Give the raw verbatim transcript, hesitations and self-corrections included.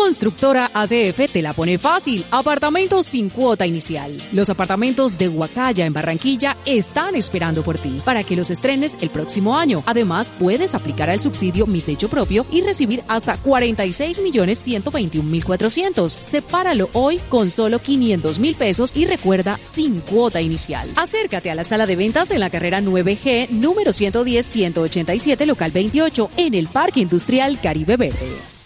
Constructora A C F te la pone fácil. Apartamentos sin cuota inicial. Los apartamentos de Huacaya en Barranquilla están esperando por ti para que los estrenes el próximo año. Además, puedes aplicar al subsidio Mi Techo Propio y recibir hasta cuarenta y seis millones ciento veintiún mil cuatrocientos. Sepáralo hoy con solo quinientos mil pesos y recuerda, sin cuota inicial. Acércate a la sala de ventas en la carrera nueve G, número ciento diez ciento ochenta y siete, local veintiocho, en el Parque Industrial Caribe Verde.